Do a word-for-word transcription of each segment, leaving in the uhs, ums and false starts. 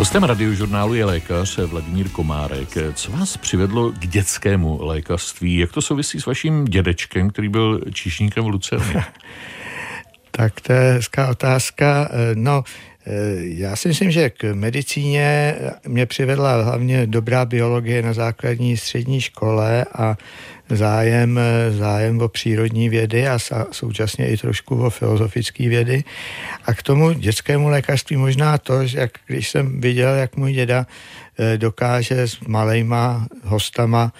Hostem radiožurnálu je lékař Vladimír Komárek. Co vás přivedlo k dětskému lékařství? Jak to souvisí s vaším dědečkem, který byl číšníkem v Lucerně? Tak to je hezká otázka. No, já si myslím, že k medicíně mě přivedla hlavně dobrá biologie na základní střední škole a zájem, zájem o přírodní vědy a současně i trošku o filozofické vědy. A k tomu dětskému lékařství možná to, že jak, když jsem viděl, jak můj děda dokáže s malejma hostama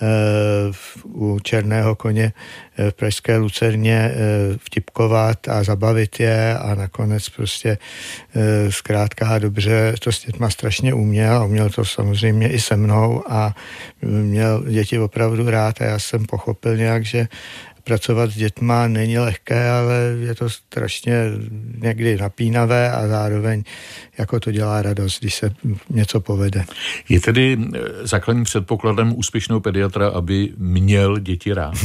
u Černého koně v pražské Lucerně vtipkovat a zabavit je a nakonec prostě zkrátka a dobře to s dětma strašně uměl a uměl to samozřejmě i se mnou a měl děti opravdu rád a já jsem pochopil nějak, že pracovat s dětma není lehké, ale je to strašně někdy napínavé a zároveň jako to dělá radost, když se něco povede. Je tedy základním předpokladem úspěšného pediatra, aby měl děti rád?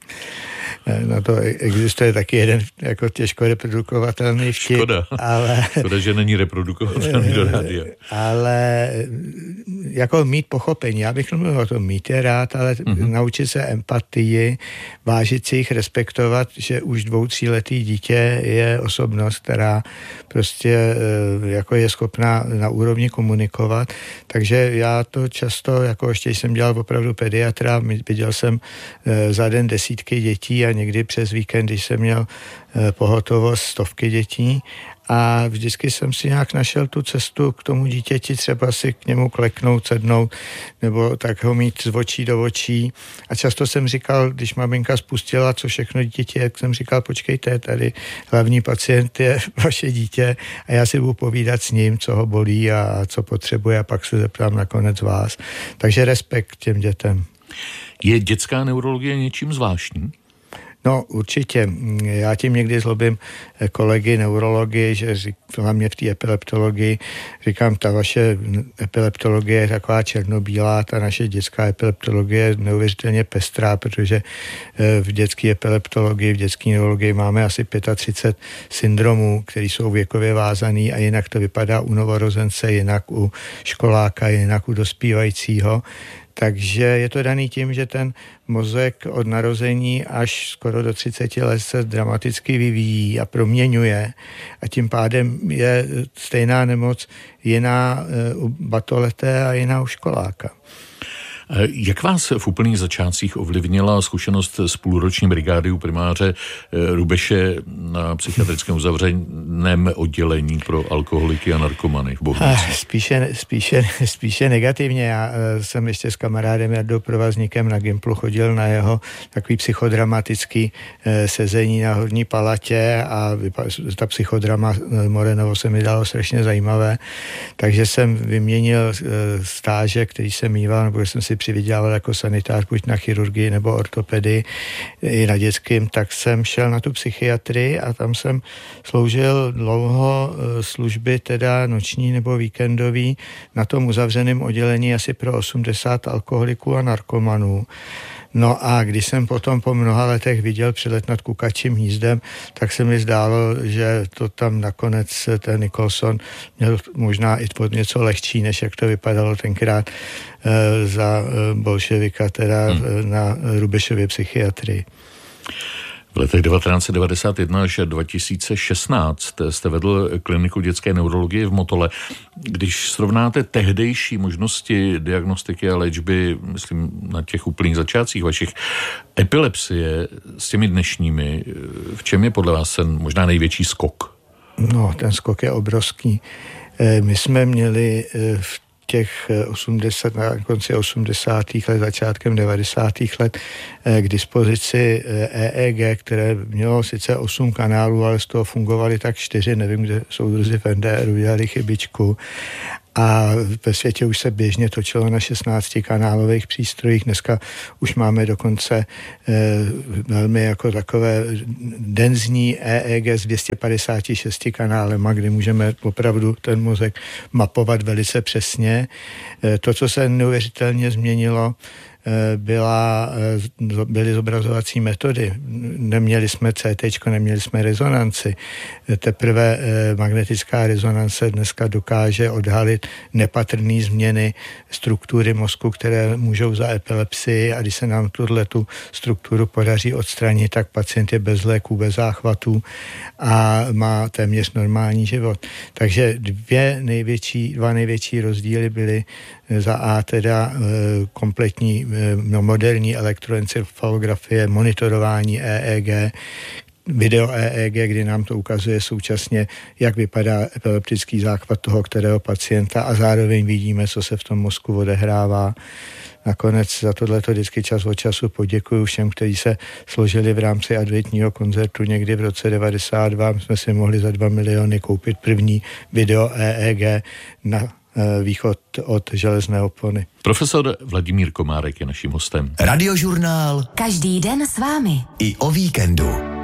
No to existuje taky jeden jako těžko reprodukovatelný vtip. Škoda. Ale, Škoda, že není reprodukovatelný do rádia. Ale jako mít pochopení, já bych nemluvil o tom mít je rád, ale mm-hmm. naučit se empatii, vážit si jich, respektovat, že už dvou, tříletý dítě je osobnost, která prostě jako je schopná na úrovni komunikovat. Takže já to často, jako ještě jsem dělal opravdu pediatra, viděl jsem za den desítky dětí a někdy přes víkend, když jsem měl pohotovost stovky dětí a vždycky jsem si nějak našel tu cestu k tomu dítěti, třeba si k němu kleknout, sednout, nebo tak ho mít z očí do očí. A často jsem říkal, když maminka spustila, co všechno dítěti, jak jsem říkal, počkejte, tady hlavní pacient je vaše dítě a já si budu povídat s ním, co ho bolí a co potřebuje a pak se zeptám nakonec vás. Takže respekt těm dětem. Je dětská neurologie něčím zvláštní? No určitě. Já tím někdy zlobím kolegy neurology, že hlavně v té epileptologii říkám, ta vaše epileptologie je taková černobílá, ta naše dětská epileptologie je neuvěřitelně pestrá, protože v dětské epileptologii, v dětské neurologii máme asi třicet pět syndromů, které jsou věkově vázaný a jinak to vypadá u novorozence, jinak u školáka, jinak u dospívajícího. Takže je to daný tím, že ten mozek od narození až skoro do třiceti let se dramaticky vyvíjí a proměňuje a tím pádem je stejná nemoc jiná u batoleté a jiná u školáka. Jak vás v úplných začátcích ovlivnila zkušenost s půlroční brigády u primáře Rubeše na psychiatrickém uzavřeném oddělení pro alkoholiky a narkomany v Bohnicích? Spíše, spíše, spíše negativně. Já jsem ještě s kamarádem Jardou Provazníkem na Gimplu chodil na jeho takový psychodramatický sezení na Horní palatě a ta psychodrama Morenovo se mi dalo strašně zajímavé. Takže jsem vyměnil stáže, který jsem mýval, nebo jsem si přivydělal jako sanitář, buď na chirurgii nebo ortopedii i na dětským, tak jsem šel na tu psychiatrii a tam jsem sloužil dlouho služby, teda noční nebo víkendový, na tom uzavřeném oddělení asi pro osmdesát alkoholiků a narkomanů. No a když jsem potom po mnoha letech viděl přelet nad Kukačím hnízdem, tak se mi zdálo, že to tam nakonec ten Nicholson měl možná i něco lehčí, než jak to vypadalo tenkrát e, za e, bolševika, teda hmm. na Rubešově psychiatrii. V letech devatenáct set devadesát jedna až dva tisíce šestnáct jste vedl kliniku dětské neurologie v Motole. Když srovnáte tehdejší možnosti diagnostiky a léčby, myslím na těch úplných začátcích vašich epilepsie s těmi dnešními, v čem je podle vás ten možná největší skok? No, ten skok je obrovský. My jsme měli v těch osmdesát, na konci osmdesátých let, začátkem devadesátých let k dispozici E E G, které mělo sice osm kanálů, ale z toho fungovaly tak čtyři, nevím, kde soudruzi v N D R udělali chybičku. A ve světě už se běžně točilo na šestnáctikanálových přístrojích. Dneska už máme dokonce e, velmi jako takové denzní E E G s dvě stě padesát šest kanálema, kdy můžeme opravdu ten mozek mapovat velice přesně. E, to, co se neuvěřitelně změnilo byla, byly zobrazovací metody. Neměli jsme C T, neměli jsme rezonanci. Teprve magnetická rezonance dneska dokáže odhalit nepatrné změny struktury mozku, které můžou za epilepsii, a když se nám tu strukturu podaří odstranit, tak pacient je bez léků, bez záchvatů a má téměř normální život. Takže dvě největší, dva největší rozdíly byly za A teda kompletní no, moderní elektroencefalografie, monitorování E E G, video E E G, kdy nám to ukazuje současně, jak vypadá epileptický záchvat toho kterého pacienta a zároveň vidíme, co se v tom mozku odehrává. Nakonec za tohleto vždycky čas od času poděkuju všem, kteří se složili v rámci adventního koncertu někdy v roce devadesát dva. My jsme si mohli za dva miliony koupit první video E E G na východ od železné opony. Profesor Vladimír Komárek je naším hostem. Radiožurnál. Každý den s vámi. I o víkendu.